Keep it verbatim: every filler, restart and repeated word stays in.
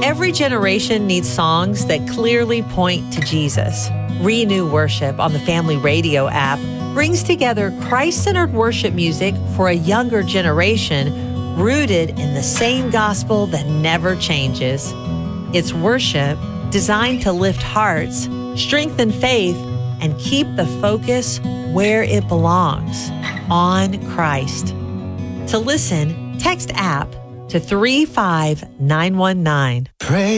Every generation needs songs that clearly point to Jesus. Renew Worship on the Family Radio app brings together Christ-centered worship music for a younger generation rooted in the same gospel that never changes. It's worship designed to lift hearts, strengthen faith, and keep the focus where it belongs, on Christ. To listen, text app to three five nine one nine. Pray